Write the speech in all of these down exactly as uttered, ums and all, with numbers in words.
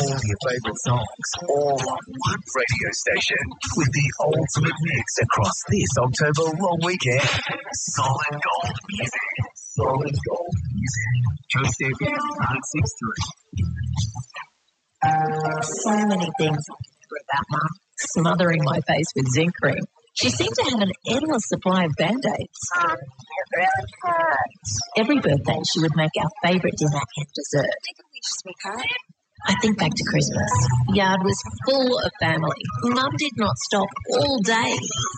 all your favourite songs, all on one radio station, with the ultimate mix across this October long weekend. Solid gold music. Solid gold music. Coast F M nine six three. So many things I remember about Mum. Smothering my face with zinc cream. She seemed to have an endless supply of Band-Aids. Um, it really hurts. Every birthday, she would make our favourite dinner and dessert. I think back to Christmas. The yard was full of family. Mum did not stop all day.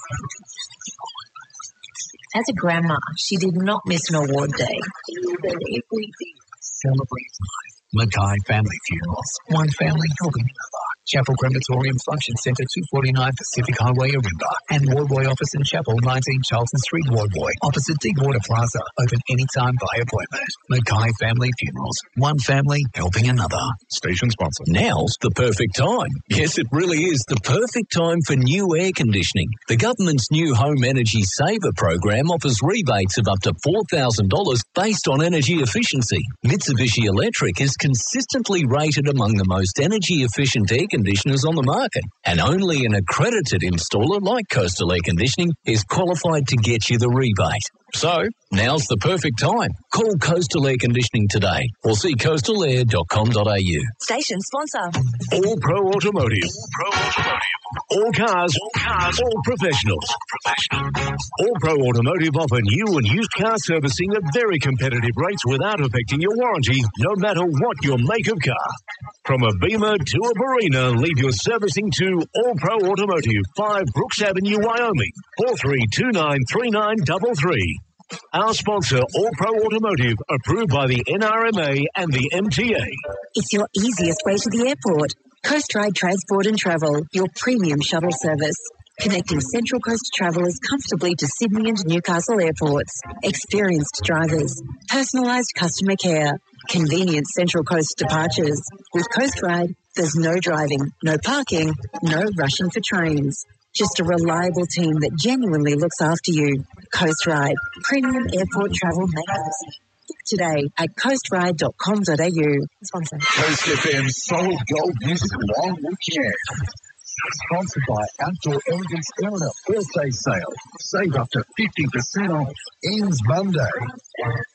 As a grandma, she did not miss an award day. Even if we did celebrate life. Mackay Family Funerals. One family helping another. Chapel Crematorium Function Centre, two forty-nine Pacific Highway, Ourimbah. And Wardboy Office in Chapel, nineteen Charlton Street, Wardboy. Opposite Deepwater Plaza. Open anytime by appointment. Mackay Family Funerals. One family helping another. Station sponsor. Now's the perfect time. Yes, it really is the perfect time for new air conditioning. The government's new Home Energy Saver program offers rebates of up to four thousand dollars based on energy efficiency. Mitsubishi Electric is consistently rated among the most energy-efficient air conditioners on the market, and only an accredited installer like Coastal Air Conditioning is qualified to get you the rebate. So, now's the perfect time. Call Coastal Air Conditioning today or see coastal air dot com dot a u. Station sponsor. All Pro Automotive. All Pro Automotive. All cars. All cars. All professionals. Professional. All Pro Automotive offer new and used car servicing at very competitive rates without affecting your warranty, no matter what your make of car. From a Beamer to a Barina, leave your servicing to All Pro Automotive, five Brooks Avenue, Wyoming, four three two nine three nine three three. Our sponsor, All Pro Automotive, approved by the N R M A and the M T A. It's your easiest way to the airport. Coast Ride Transport and Travel, your premium shuttle service. Connecting Central Coast travellers comfortably to Sydney and Newcastle airports. Experienced drivers. Personalised customer care. Convenient Central Coast departures. With Coast Ride, there's no driving, no parking, no rushing for trains. Just a reliable team that genuinely looks after you. Coast Ride, premium airport travel made easy. Book today at coast ride dot com dot a u. Sponsor. Coast F M Solid Gold Music Long Weekend. Sponsored by Outdoor Engines Earner Birthday Sale. Save up to fifty percent off. Ends Monday.